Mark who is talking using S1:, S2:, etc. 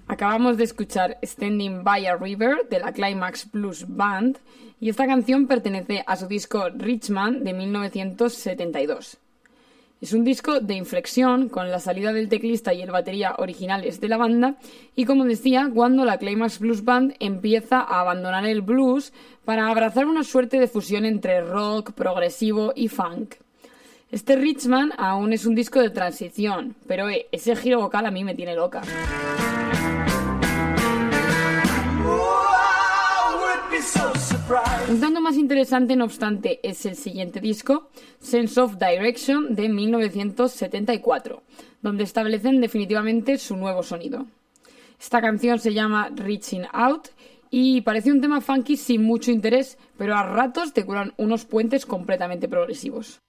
S1: Acabamos de escuchar Standing by a River de la Climax Blues Band y esta canción pertenece a su disco Richman de 1972. Es un disco de inflexión con la salida del teclista y el batería originales de la banda y, como decía, cuando la Climax Blues Band empieza a abandonar el blues para abrazar una suerte de fusión entre rock, progresivo y funk. Este Richman aún es un disco de transición, pero ese giro vocal a mí me tiene loca. Un tanto más interesante, no obstante, es el siguiente disco, Sense of Direction, de 1974, donde establecen definitivamente su nuevo sonido. Esta canción se llama Reaching Out y parece un tema funky sin mucho interés, pero a ratos te curan unos puentes completamente progresivos.